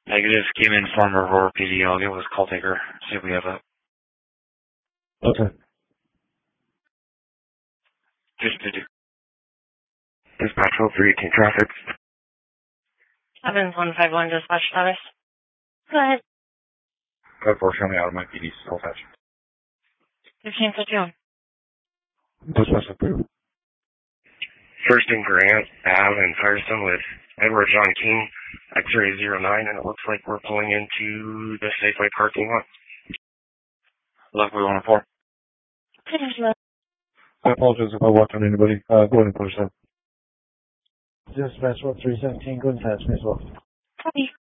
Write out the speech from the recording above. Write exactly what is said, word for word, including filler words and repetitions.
Negative, came in from Aurora P D. I'll get with call taker, see if we have that. Okay. Just to do. Dispatch oh three eighteen traffic. seven one five one dispatch status. Go ahead. Code four, show me out of my P D, still attached. fifteen fifty-one. Dispatch approved. First and Grant, Ave and Firestone with Edward John King, X-ray zero nine, and it looks like we're pulling into the Safeway parking lot. Luckily one oh four. I apologize if I walked on anybody. Uh, go ahead and push that. Dispatch one three seventeen, go ahead and attach me as well. Copy.